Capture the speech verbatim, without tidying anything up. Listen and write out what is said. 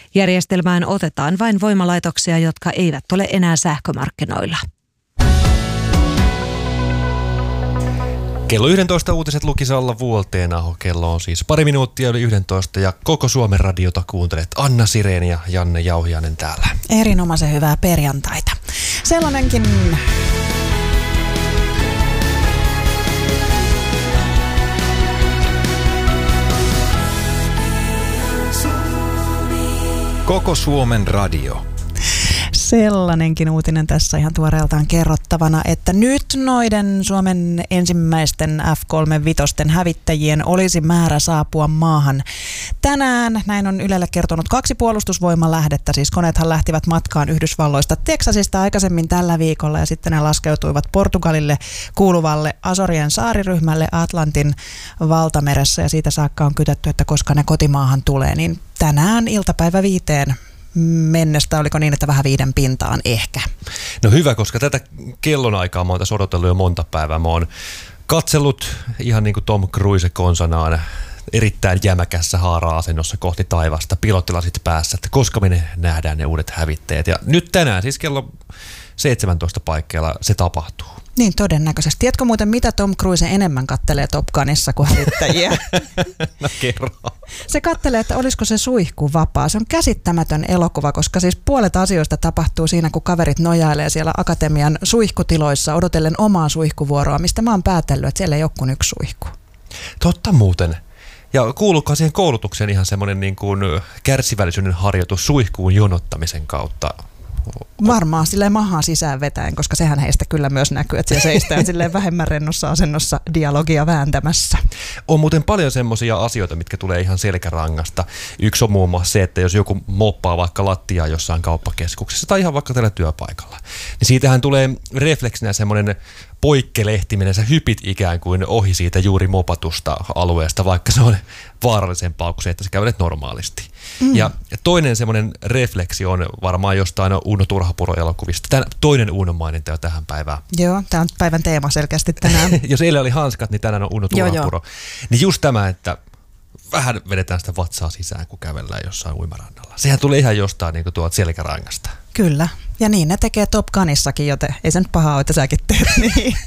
Järjestelmään otetaan vain voimalaitoksia, jotka eivät ole enää sähkömarkkinoilla. Kello yksitoista uutiset luki Salla Vuolteenaho. Kello on siis pari minuuttia yli yksitoista ja koko Suomen radiota kuuntelet. Anna Sirén ja Janne Jauhiainen täällä. Erinomaisen hyvää perjantaita. Sellainenkin... Koko Suomen radio. Sellainenkin uutinen tässä ihan tuoreeltaan kerrottavana, että nyt noiden Suomen ensimmäisten F kolmekymmentäviisi hävittäjien olisi määrä saapua maahan tänään. Näin on Ylelle kertonut kaksi puolustusvoimalähdettä. Siis koneethan lähtivät matkaan Yhdysvalloista Teksasista aikaisemmin tällä viikolla ja sitten ne laskeutuivat Portugalille kuuluvalle Azorien saariryhmälle Atlantin valtameressä ja siitä saakka on kytätty, että koska ne kotimaahan tulee, niin tänään iltapäivä viiteen mennessä, oliko niin, että vähän viiden pintaan ehkä? No hyvä, koska tätä kellonaikaa mä oon tässä odotellut jo monta päivää. Mä oon katsellut ihan niin kuin Tom Cruise konsanaan erittäin jämäkässä haara-asennossa kohti taivasta, pilottilasit päässä, että koska me ne nähdään ne uudet hävittäjät. Ja nyt tänään, siis kello seitsemäntoista paikkeilla se tapahtuu. Niin todennäköisesti. Tiedätkö muuten, mitä Tom Cruise enemmän kattelee Top Gunissa kuin hävittäjiä? No kerro. Se kattelee, että olisiko se suihku vapaa. Se on käsittämätön elokuva, koska siis puolet asioista tapahtuu siinä, kun kaverit nojailee siellä akatemian suihkutiloissa odotellen omaa suihkuvuoroa, mistä mä oon päätellyt, että siellä ei ole kuin yksi suihku. Totta muuten. Ja kuuluuko siihen koulutukseen ihan semmoinen niin kuin kärsivällisyyden harjoitus suihkuun jonottamisen kautta? Varmaan silleen mahaa sisään vetäen, koska sehän heistä kyllä myös näkyy, että siellä seistään silleen vähemmän rennossa asennossa dialogia vääntämässä. On muuten paljon semmoisia asioita, mitkä tulee ihan selkärangasta. Yksi on muun muassa se, että jos joku moppaa vaikka lattiaa jossain kauppakeskuksessa tai ihan vaikka tällä työpaikalla, niin siitähän tulee refleksinä semmoinen poikkelehtiminen, sä hypit ikään kuin ohi siitä juuri mopatusta alueesta, vaikka se on vaarallisempaa kuin se, että sä kävelet normaalisti. Mm. Ja toinen semmoinen refleksi on varmaan jostain Uno Turhapuro-elokuvista. Tän, toinen Uno maininta jo tähän päivään. Joo, tämä on päivän teema selkeästi tänään. Jos eilen oli hanskat, niin tänään on Uno Turhapuro. Niin just tämä, että vähän vedetään sitä vatsaa sisään, kun kävellään jossain uimarannalla. Sehän tulee ihan jostain niin kuin tuolta selkärangasta. Kyllä. Ja niin ne tekee Top Gunissakin, joten ei se nyt pahaa ole, että säkin teet niin.